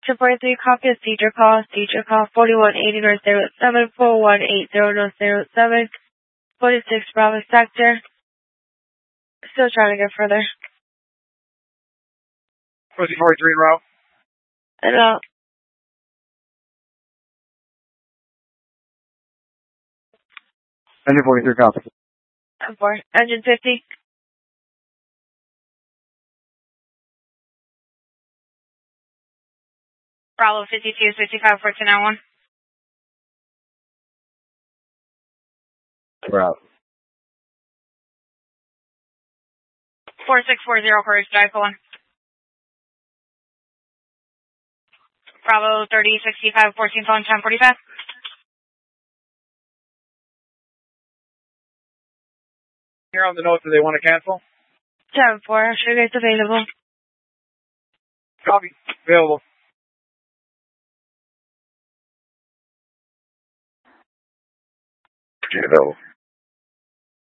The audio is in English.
243, copy of Cedar call 4180 North 07, 4180 North 07, 46 Bravo sector. Still trying to get further. Pussy 43 en route. And out. Engine 43, copy. 4. Engine 50. Bravo 52, 55, 1491. We're out. 4640 Courage Drive, one. Bravo 30, 65, 14, phone 1045. Here on the note, do they want to cancel? 10-4, sure guys available. Copy. Available. Available.